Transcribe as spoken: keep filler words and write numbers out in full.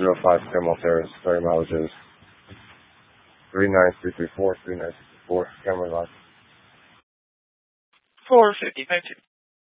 zero five Camel Terrace, thirty mileages. three nine three three four, three nine three three four, camera lock. four fifty, thank you.